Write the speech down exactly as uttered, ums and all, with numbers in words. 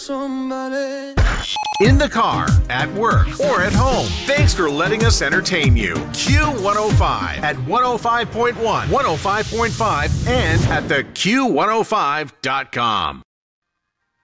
Somebody. In the car, at work, or at home. Thanks for letting us entertain you. Q one oh five at one oh five point one, one oh five point five, and at the Q one oh five dot com.